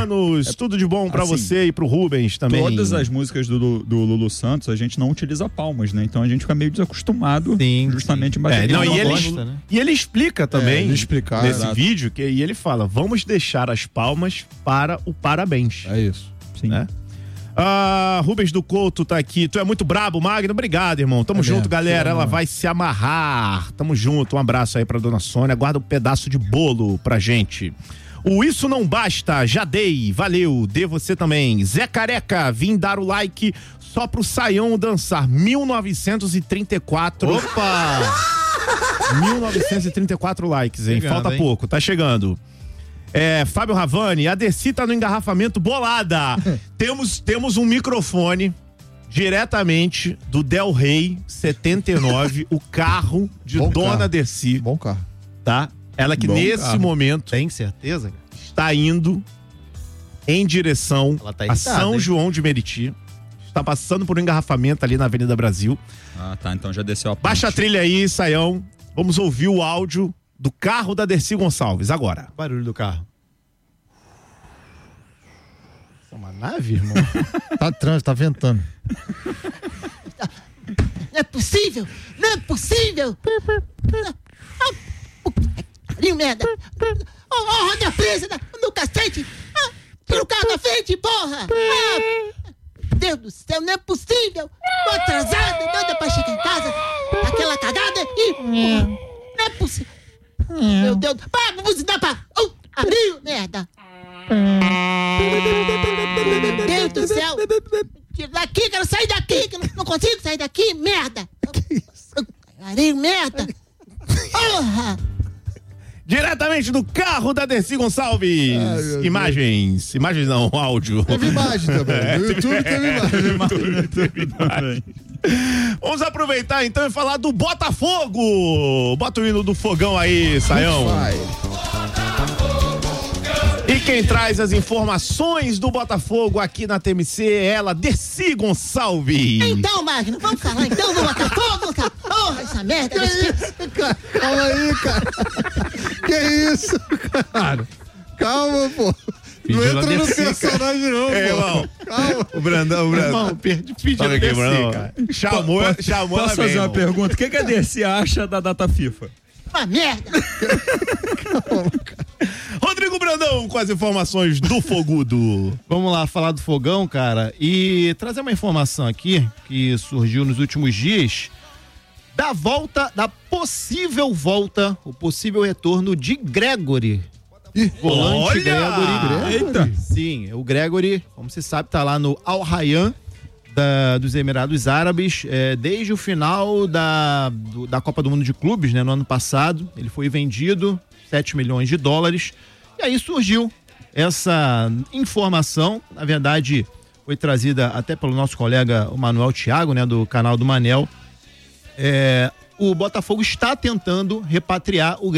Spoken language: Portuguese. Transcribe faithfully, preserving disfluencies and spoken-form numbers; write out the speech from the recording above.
Manos, é, tudo de bom pra assim, você e pro Rubens também. Todas as músicas do, do Lulu Santos, a gente não utiliza palmas, né? Então a gente fica meio desacostumado sim, justamente sim. Em é, não, e, ele, gosta, né? e ele explica também é, ele explicar, nesse exato. vídeo, que e ele fala, vamos deixar as palmas para o parabéns. É isso. Sim. Né? Ah, Rubens do Couto tá aqui. Tu é muito brabo, Magno. Obrigado, irmão. Tamo é junto, mesmo, galera. Ela vai se amarrar. Tamo junto. Um abraço aí pra dona Sônia. Guarda um pedaço de bolo pra gente. O Isso Não Basta, já dei. Valeu. Dê você também. Zé Careca, vim dar o like só pro Saião dançar. mil novecentos e trinta e quatro. Opa! mil novecentos e trinta e quatro likes, hein? Chegando, Falta hein? pouco. Tá chegando. É, Fábio Ravani, a Dercy tá no engarrafamento bolada. temos, temos um microfone diretamente do Del Rey setenta e nove, o carro de Bom Dona carro. Dercy. Bom carro. Tá? Ela que Bom nesse carro. momento. Tem certeza? Está indo em direção tá a São hein? João de Meriti. Está passando por um engarrafamento ali na Avenida Brasil. Ah, tá. Então já desceu a ponte. Baixa a trilha aí, Saião. Vamos ouvir o áudio do carro da Dercy Gonçalves, agora. Barulho do carro. É uma nave, irmão? Tá trânsito, tá ventando. Não é possível! Não é possível! Pariu, merda! Ó, oh, oh, roda presa no cacete! Ah, tira o carro da frente, porra! Ah, Deus do céu, não é possível! Tô atrasada, doida pra chegar em casa! Aquela cagada e... Não é possível! Meu Deus! Pá, vamos dar pra... Uh, abriu, merda! Meu Deus do céu! Tira daqui, quero sair daqui! Que eu não, não consigo sair daqui, merda! Que isso? Areio, merda! Porra! Diretamente do carro da Dercy Gonçalves. Ai, imagens. Deus. Imagens não, áudio. Teve imagem também. É, no YouTube teve imagem. teve imagem. Vamos aproveitar então e falar do Botafogo. Bota o hino do fogão aí, Saião. E quem traz as informações do Botafogo aqui na T M C é ela, Dercy Gonçalves. Então, Magno, vamos falar então do Botafogo, cara. Porra, essa merda. Que isso, cara? Calma aí, cara. Que isso, cara? Calma, pô. Não entra no personagem, não, é, pô. Irmão. Calma. O Brandão, o Brandão. Irmão, perdi, pedi aqui, Dercy, Brandão. cara. Chamou, P- chamou Posso fazer bem, uma irmão. pergunta? O que, que a Dercy acha da data FIFA? Uma merda. Calma, cara. Rodrigo Brandão com as informações do Fogudo. Vamos lá falar do fogão, cara, e trazer uma informação aqui que surgiu nos últimos dias da volta, da possível volta, o possível retorno de Gregory. Volante Olha! Gregory. Eita! Sim, o Gregory, como você sabe, tá lá no Al Rayyan da, dos Emirados Árabes, é, desde o final da, do, da Copa do Mundo de Clubes, né, no ano passado. Ele foi vendido, sete milhões de dólares. E aí surgiu essa informação, na verdade foi trazida até pelo nosso colega o Manuel Thiago, né, do canal do Manel. É, o Botafogo está tentando repatriar o